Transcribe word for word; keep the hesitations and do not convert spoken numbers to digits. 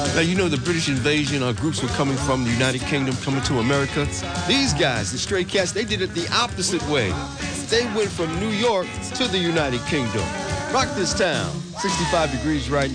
Now, you know the British invasion, our groups were coming from the United Kingdom, coming to America. These guys, the Stray Cats, they did it the opposite way. They went from New York to the United Kingdom. Rock this town. sixty-five degrees right